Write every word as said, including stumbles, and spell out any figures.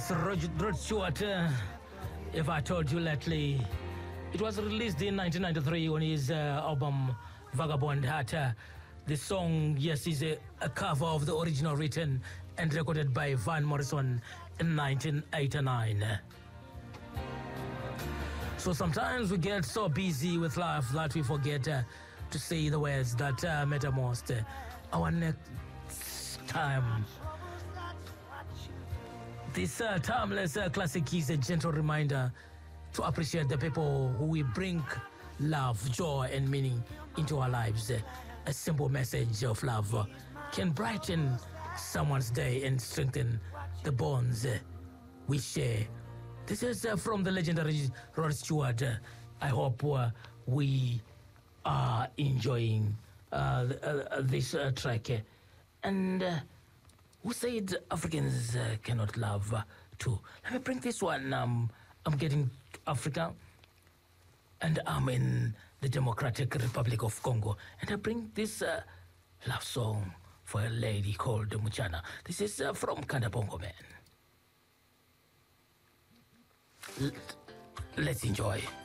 Yes, Rod, Rod Stewart, uh, if I told you lately, it was released in nineteen ninety-three on his uh, album Vagabond Heart. Uh, the song, yes, is a, a cover of the original written and recorded by Van Morrison in nineteen eighty-nine. So sometimes we get so busy with life that we forget uh, to say the words that uh, matter most. Uh, our next time. This uh, timeless uh, classic is a gentle reminder to appreciate the people who will bring love, joy, and meaning into our lives. Uh, a simple message of love uh, can brighten someone's day and strengthen the bonds uh, we share. This is uh, from the legendary Rod Stewart. Uh, I hope uh, we are enjoying uh, uh, this uh, track. And uh, who said Africans uh, cannot love uh, too? Let me bring this one. Um, I'm getting Africa, and I'm in the Democratic Republic of Congo, and I bring this uh, love song for a lady called Muchana. This is uh, from Kanda Bongo Man. L- let's enjoy.